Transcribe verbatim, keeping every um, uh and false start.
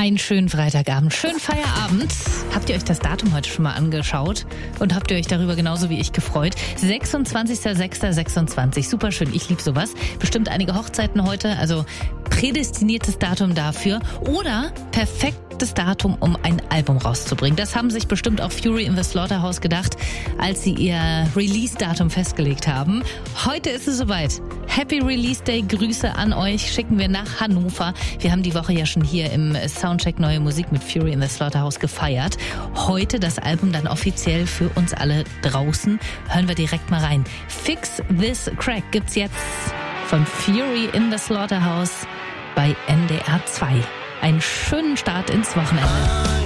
Einen schönen Freitagabend, schönen Feierabend. Habt ihr euch das Datum heute schon mal angeschaut? Und habt ihr euch darüber genauso wie ich gefreut? sechsundzwanzigster sechster sechsundzwanzig, super schön, ich liebe sowas. Bestimmt einige Hochzeiten heute, also prädestiniertes Datum dafür. Oder perfektes Datum, um ein Album rauszubringen. Das haben sich bestimmt auch Fury in the Slaughterhouse gedacht, als sie ihr Release-Datum festgelegt haben. Heute ist es soweit. Happy Release Day, Grüße an euch, schicken wir nach Hannover. Wir haben die Woche ja schon hier im Soundcheck Neue Musik mit Fury in the Slaughterhouse gefeiert. Heute das Album dann offiziell für uns alle draußen. Hören wir direkt mal rein. Fix This Crack gibt's jetzt von Fury in the Slaughterhouse bei N D R zwei. Einen schönen Start ins Wochenende.